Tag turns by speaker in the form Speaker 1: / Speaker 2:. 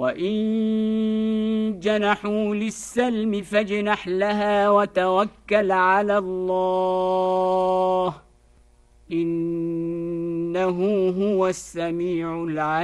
Speaker 1: وإن جنحوا للسلم فاجنح لها وتوكل على الله إنه هو السميع العليم.